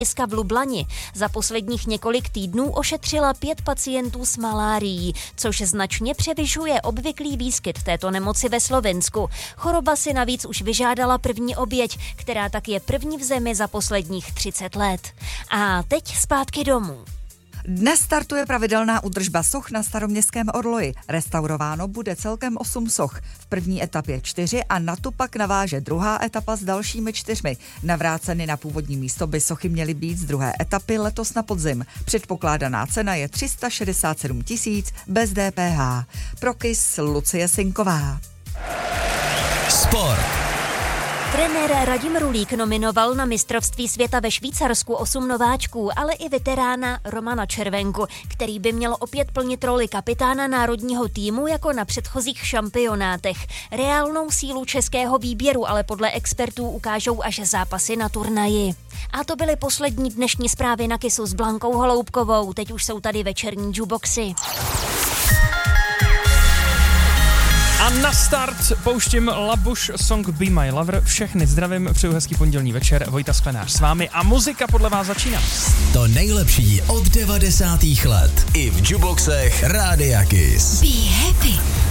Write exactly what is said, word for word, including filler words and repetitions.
v Lublani za posledních několik týdnů ošetřila pět pacientů s malárií, což značně převyšuje obvyklý výskyt této nemoci ve Slovensku. Choroba si navíc už vyžádala první oběť, která tak je první v zemi za posledních třicet let. A teď zpátky domů. Dnes startuje pravidelná údržba soch na Staroměstském Orloji. Restaurováno bude celkem osm soch. V první etapě čtyři a na tu pak naváže druhá etapa s dalšími čtyřmi. Navráceny na původní místo by sochy měly být z druhé etapy letos na podzim. Předpokládaná cena je tři sta šedesát sedm tisíc bez D P H. Pro Kiss Lucie Sinková. Sport. Trenér Radim Rulík nominoval na mistrovství světa ve Švýcarsku osm nováčků, ale i veterána Romana Červenku, který by měl opět plnit roli kapitána národního týmu jako na předchozích šampionátech. Reálnou sílu českého výběru ale podle expertů ukážou až zápasy na turnaji. A to byly poslední dnešní zprávy na Kissu s Blankou Holoubkovou. Teď už jsou tady večerní juboxy. A na start pouštím Labuš song Be My Lover. Všechny zdravím, přeju hezký pondělní večer. Vojta Sklenář s vámi a muzika podle vás začíná. To nejlepší od devadesátých let. I v juboxech Rádia Kiss. Be happy.